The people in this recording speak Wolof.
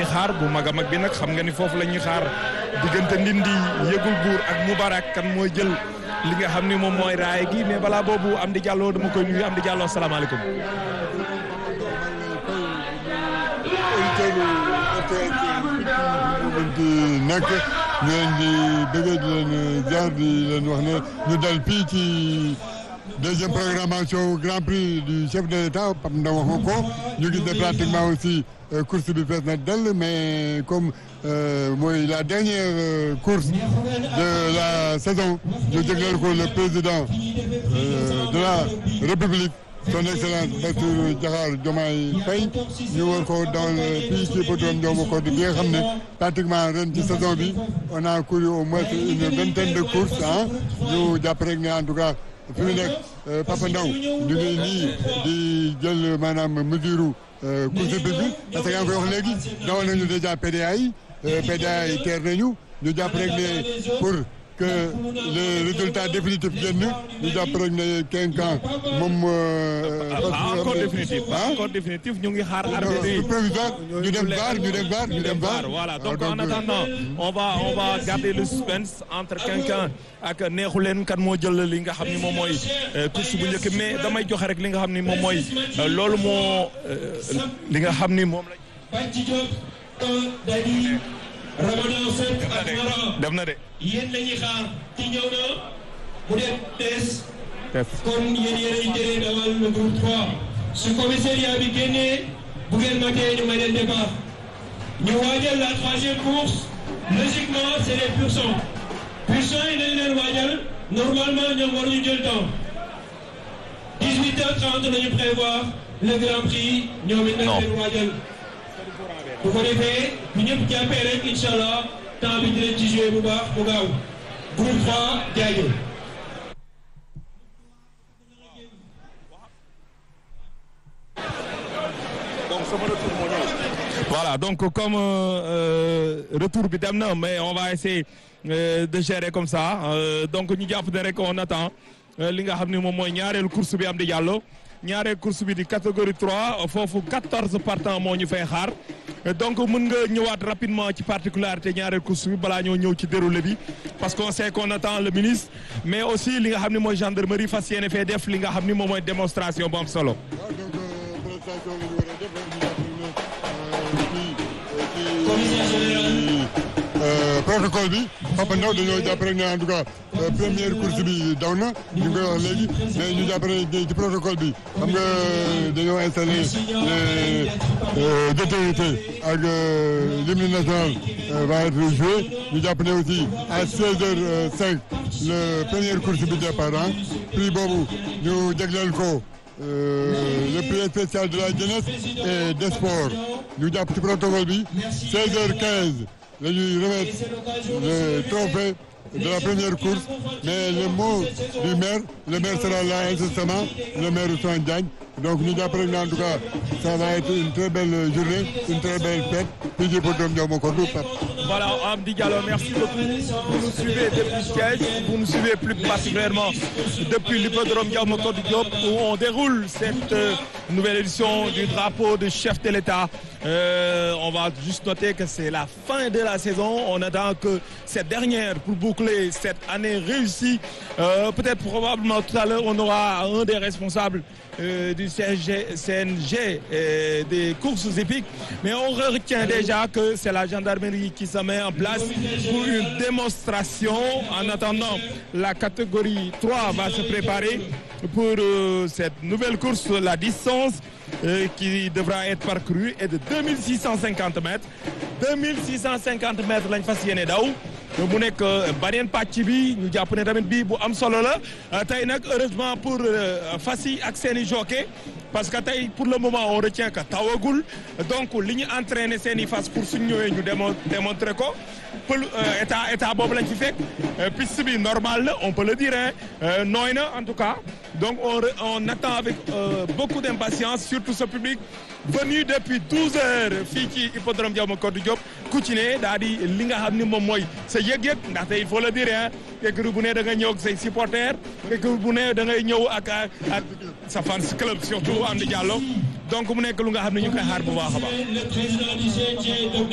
ñuy xaar bu mag a mag bi nag xam nga ni foofu la ñuy xaar diggante Ndindi Yëgul Buur ak Moubarak kan mooy jël li nga xam ni moom mooy raay gi mais balaa boobu Amdi Diallo dama koy nuyu Amdi Diallo asalaamaaleykum. nekk ñu leen di bëggee di leen ziar di leen wax ne ñu dal fii ci deuxième programmation Grand Prix du chef de l'État Pape Ndaw wax ko ñu gis ne pratiquement aussi course bi fees na dell mais comme mooy la dernière course de la saison ñu jégleel ko le président de la République son excellence Bassirou Diakhar Diomaye Faye ñu war ko dans fii ci hippodrome Ndiaw Macodou bi nga xam ne pratiquement ren ci saison bi on a couru au moins une vingtaine de courses ñu jàpp rek ne en tout cas fi mu nekk Papa Ndaw ñu ngi nii di jël maanaam mesure course bi parce que yaa ngi koy wax léegi dawal nañu déjà PDA yi teer nañu ñu jàpp rek ne pour que les résultats définitifs génn ñu jàpp rek ne Kenkan moom. encore définitif. encore définitif ñu ngi xaar arbitre provisoire ñu dem VAR. voilà donc en attendant on va garder le suspense entre Kenkan ak neexu leen kan moo jël li nga xam ni moom mooy course bu njëkk mais damay joxe rek li nga xam ni moom mooy loolu moo li nga xam ni moom la. Ramadan Seck ak Mara dem na de. yéen la ñuy xaar ci ñëw na bu dee test kon yéen yéenay jëlee dawal le groupe 3 su commissariat bi génnee bu ngeen matee ñu may leen départ ñu waajal la troisième course logiquement c'est les pur sang yi dañu leen waajal normalement ñoom waruñu jël temps 18h30 la ñu prévoir le grand prix ñoom it nañ leen waajal bu ko defee bu ñëpp jàppee rek incha allah temps bi dinañ ci joué bu baax bu gaaw groupe 3 jaajëf. Voilà donc comme retour bi dem na mais on va essayer de gérer comme ça donc ñu jàpp ne rek on attend li nga xam ne moom mooy ñaareelu course bi am di Diallo. ñaareel course bi di catégorie 3 foofu 14 partants moo ñu fay xaar donc mën nga ñëwaat rapidement ci particularité ñaareel course bi balaa ñoo ñëw ci déroulé bi parce qu'on sait qu'on attend le ministre mais aussi li nga xam ne mooy gendarmerie fas yéene fee def li nga xam ni moom mooy démonstration bu am solo. protocole bi Papa Ndaw dañoo jàpp rek ne en tout cas première course bi daw na ñu ngi koy wax léegi mais ñu jàpp rek ci protocole bi xam nga dañoo installé les autorités ak l'hymne national va être joué ñu jàpp ne aussi à 16h05 le première course bi départ prix boobu ñu jagleel ko le prix spécial de la jeunesse et des sports ñu jàpp ci protocole bi 16h15 la ñuy remettre le trophée de la première course mais le mot du maire le maire sera là incessamment le maire Ousmane Diagne donc ñu jàpp rek en tout cas ça va être une très belle journée une très belle fête fii ci hippodrome Ndiaw Macodou. Voilà Amdi Diallo merci beaucoup vous nous suivez depuis Thiès vous nous suivez plus particulièrement depuis l'hippodrome Ndiaw Macodou Diop où on déroule cette nouvelle édition du drapeau de chef de l'État. On va juste noter que c'est la fin de la saison. On attend que cette dernière pour boucler cette année réussie. Peut-être probablement tout à l'heure on aura un des responsables du CNG des courses hippiques. Mais on retient déjà que c'est la gendarmerie qui se met en place pour une démonstration. En attendant, la catégorie 3 va se préparer pour cette nouvelle course, la distance qui devra être parcourue est de 2650 mètres. 2650 mètres lañ fas yéene daw mu nekk beneen pàcc bi ñu jàpp ne tamit bii bu am solo la tey nag heureusement pour fas yi ak seeni jockey parce que tey pour le moment on retient que tawagul donc li ñu entraîné seeni fas pour suñ ñëwee ñu démontrer ko pour état boobu lañ ci fekk piste bi normal la on peut le dire nooy na en tout cas donc on attend avec beaucoup d'impatience surtout ce public venu depuis 12 heures fii ci hippodrome Ndiaw Macodou Diop ku ci ne daa di li nga xam ni moom mooy sa yëg-yëg ndaxte il faut le dire écurie bu ne da nga ñëw ak say supporters écurie bu ne da ngay ñëw ak sa fans club surtout Amdi Diallo donc mu nekk lu nga xam ne ñu koy xaar bu baax a baax.